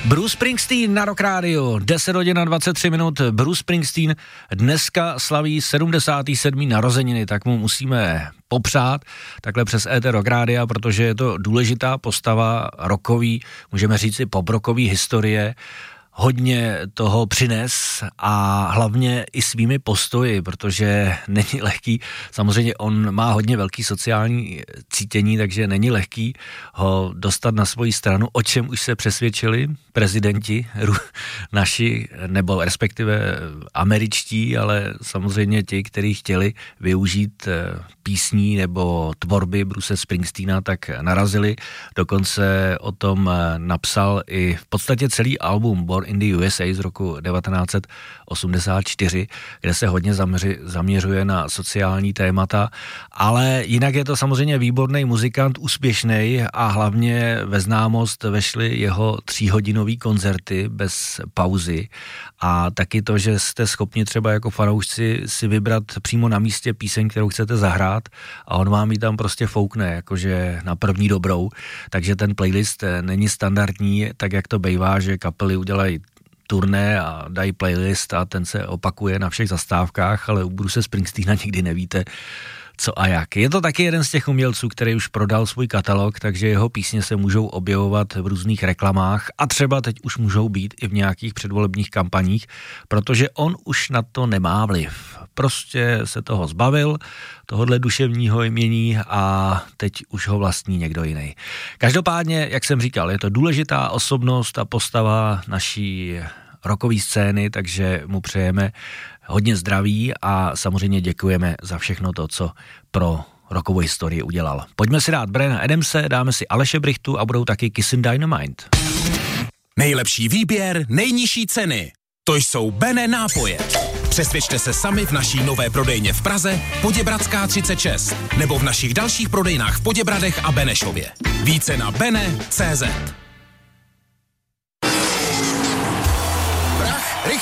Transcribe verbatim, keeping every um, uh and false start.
Bruce Springsteen na Rock Radio, deset hodin a dvacet tři minut. Bruce Springsteen dneska slaví sedmdesáté sedmé narozeniny, tak mu musíme popřát takhle přes éter Rock Rádia, protože je to důležitá postava rockový, můžeme říct i poprockový historie. Hodně toho přines a hlavně i svými postoji, protože není lehký, samozřejmě on má hodně velký sociální cítění, takže není lehký ho dostat na svoji stranu, o čem už se přesvědčili prezidenti naši, nebo respektive američtí, ale samozřejmě ti, kteří chtěli využít písní nebo tvorby Bruce Springsteena, tak narazili. Dokonce o tom napsal i v podstatě celý album Born in the U S A z roku devatenáct set osmdesát čtyři, kde se hodně zaměři, zaměřuje na sociální témata, ale jinak je to samozřejmě výborný muzikant, úspěšný a hlavně ve známost vešly jeho tříhodinový koncerty bez pauzy a taky to, že jste schopni třeba jako fanoušci si vybrat přímo na místě píseň, kterou chcete zahrát a on vám ji tam prostě foukne, jakože na první dobrou, takže ten playlist není standardní, tak jak to bejvá, že kapely udělají turné a dají playlist a ten se opakuje na všech zastávkách, ale u Bruce Springsteena nikdy nevíte, co a jak. Je to taky jeden z těch umělců, který už prodal svůj katalog, takže jeho písně se můžou objevovat v různých reklamách a třeba teď už můžou být i v nějakých předvolebních kampaních, protože on už na to nemá vliv. Prostě se toho zbavil, tohodle duševního jmění a teď už ho vlastní někdo jiný. Každopádně, jak jsem říkal, je to důležitá osobnost a postava naší rockové scény, takže mu přejeme hodně zdraví a samozřejmě děkujeme za všechno to, co pro rockovou historii udělal. Pojďme si dát Briana Adamse, dáme si Aleše Brichtu a budou taky Kissin' Dynamite. Nejlepší výběr, nejnižší ceny. To jsou Bene nápoje. Přesvědčte se sami v naší nové prodejně v Praze, Poděbradská třicet šest, nebo v našich dalších prodejnách v Poděbradech a Benešově. Více na bene tečka cé zet.